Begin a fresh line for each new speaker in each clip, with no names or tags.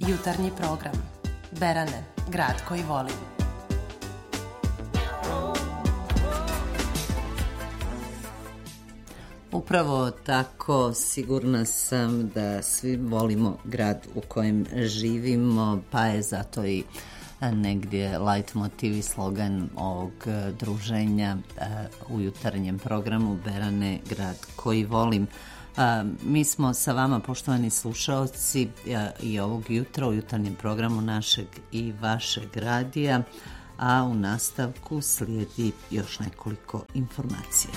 Jutarnji program. Berane, grad koji volim.
Upravo tako, sigurna sam da svi volimo grad u kojem živimo, pa je zato i negdje leitmotiv i slogan ovog druženja u jutarnjem programu Berane, grad koji volim. Mi smo sa vama, poštovani slušaoci, i ovog jutra u jutarnjem programu našeg i vašeg radija, a u nastavku slijedi još nekoliko informacija.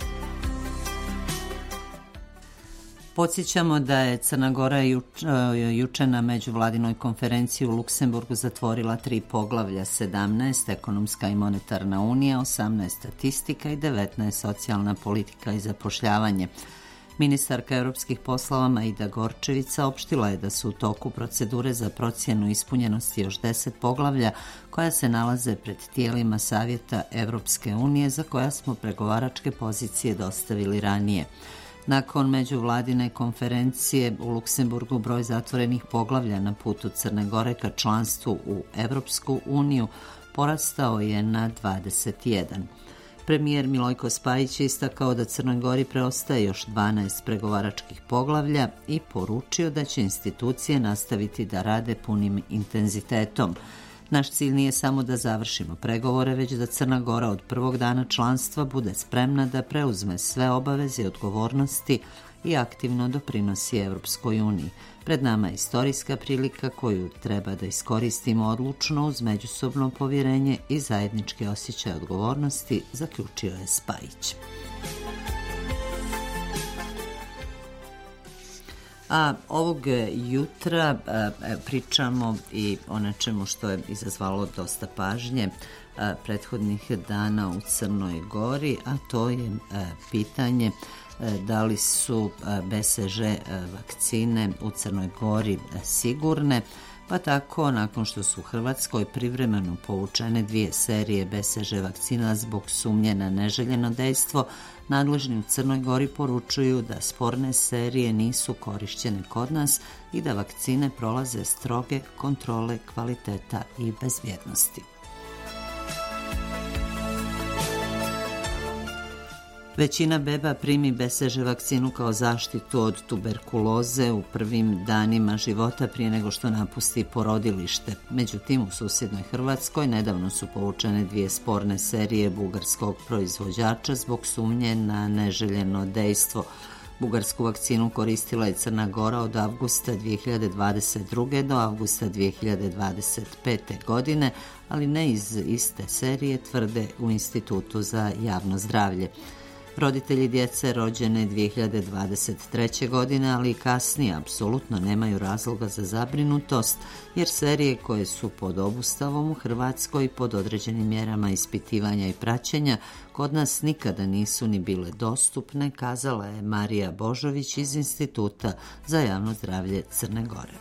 Podsjećamo da je Crna Gora juče na međuvladinoj konferenciji u Luksemburgu zatvorila 3 poglavlja, 17 ekonomska i monetarna unija, 18 statistika i 19 socijalna politika i zapošljavanje. Ministarka europskih poslova Maida Gorčević saopštila je da su u toku procedure za procjenu ispunjenosti još 10 poglavlja koja se nalaze pred tijelima Savjeta Europske unije za koja smo pregovaračke pozicije dostavili ranije. Nakon međuvladine konferencije u Luksemburgu broj zatvorenih poglavlja na putu Crne Gore ka članstvu u Europsku uniju porastao je na 21. Premijer Milojko Spajić je istakao da Crnoj Gori preostaje još 12 pregovaračkih poglavlja i poručio da će institucije nastaviti da rade punim intenzitetom. Naš cilj nije samo da završimo pregovore, već da Crna Gora od prvog dana članstva bude spremna da preuzme sve obaveze i odgovornosti i aktivno doprinosi Europskoj uniji. Pred nama je istorijska prilika koju treba da iskoristimo odlučno uz međusobno povjerenje i zajednički osjećaj odgovornosti, zaključio je Spajić. A ovog jutra pričamo i o nečemu što je izazvalo dosta pažnje prethodnih dana u Crnoj Gori, a to je pitanje da li su BCG vakcine u Crnoj Gori sigurne, pa tako nakon što su u Hrvatskoj privremeno povučene 2 serije BCG vakcina zbog sumnje na neželjeno dejstvo, nadležni u Crnoj Gori poručuju da sporne serije nisu korišćene kod nas i da vakcine prolaze stroge kontrole kvaliteta i bezbjednosti. Većina beba primi BCG vakcinu kao zaštitu od tuberkuloze u prvim danima života prije nego što napusti porodilište. Međutim, u susjednoj Hrvatskoj nedavno su povučene 2 sporne serije bugarskog proizvođača zbog sumnje na neželjeno dejstvo. Bugarsku vakcinu koristila je Crna Gora od avgusta 2022. do avgusta 2025. godine, ali ne iz iste serije, tvrde u Institutu za javno zdravlje. Roditelji djece rođene 2023. godine, ali i kasnije, apsolutno nemaju razloga za zabrinutost, jer serije koje su pod obustavom u Hrvatskoj pod određenim mjerama ispitivanja i praćenja kod nas nikada nisu ni bile dostupne, kazala je Marija Božović iz Instituta za javno zdravlje Crne Gore.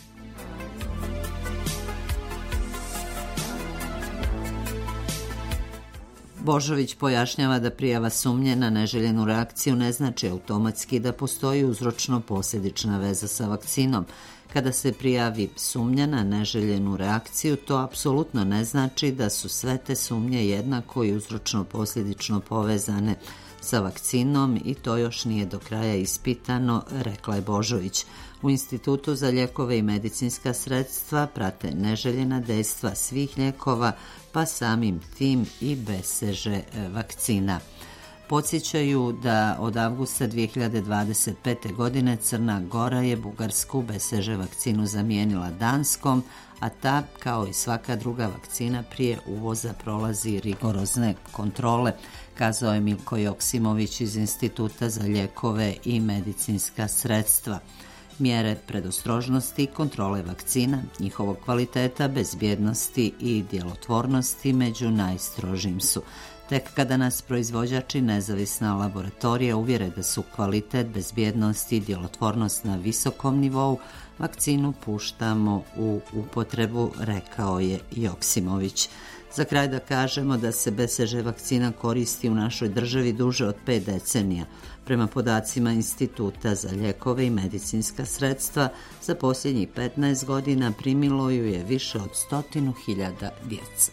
Božović pojašnjava da prijava sumnje na neželjenu reakciju ne znači automatski da postoji uzročno-posljedična veza sa vakcinom. Kada se prijavi sumnja na neželjenu reakciju, to apsolutno ne znači da su sve te sumnje jednako i uzročno-posljedično povezane sa vakcinom i to još nije do kraja ispitano, rekla je Božović. U Institutu za lijekove i medicinska sredstva prate neželjena dejstva svih lijekova, pa samim tim i BCG vakcina. Podsjećaju da od avgusta 2025. godine Crna Gora je bugarsku BCG vakcinu zamijenila danskom, a ta, kao i svaka druga vakcina, prije uvoza prolazi rigorozne kontrole, kazao je Milko Joksimović iz Instituta za lijekove i medicinska sredstva. Mjere predostrožnosti i kontrole vakcina, njihovog kvaliteta, bezbjednosti i djelotvornosti među najstrožim su. Tek kada nas proizvođač i nezavisna laboratorija uvjere da su kvalitet, bezbjednost i djelotvornost na visokom nivou, vakcinu puštamo u upotrebu, rekao je Joksimović. Za kraj da kažemo da se BCG vakcina koristi u našoj državi duže od 5 decenija. Prema podacima Instituta za lijekove i medicinska sredstva, za posljednjih 15 godina primilo ju je više od 100.000 djece.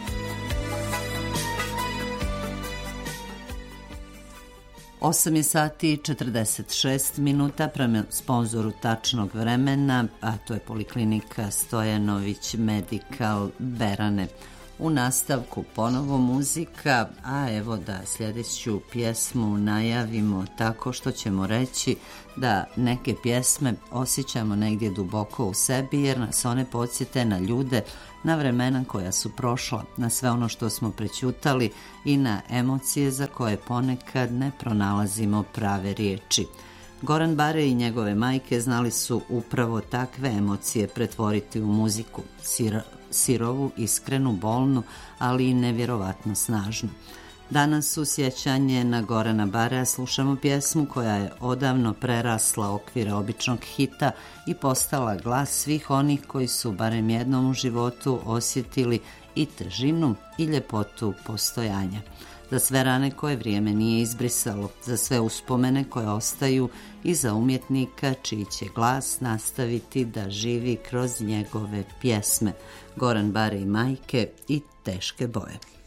Osam je sati i 46 minuta prema sponzoru tačnog vremena, a to je Poliklinika Stojanović Medical Berane. U nastavku ponovo muzika, a evo da sljedeću pjesmu najavimo tako što ćemo reći da neke pjesme osjećamo negdje duboko u sebi jer nas one podsjete na ljude, na vremena koja su prošla, na sve ono što smo prećutali i na emocije za koje ponekad ne pronalazimo prave riječi. Goran Bare i njegove majke znali su upravo takve emocije pretvoriti u muziku, sirovu, iskrenu, bolnu, ali i nevjerovatno snažnu. Danas u sjećanje na Gorana Barea slušamo pjesmu koja je odavno prerasla okvire običnog hita i postala glas svih onih koji su barem jednom u životu osjetili i težinu i ljepotu postojanja. Za sve rane koje vrijeme nije izbrisalo, za sve uspomene koje ostaju i za umjetnika čiji će glas nastaviti da živi kroz njegove pjesme. Goran Bare i majke i Teške boje.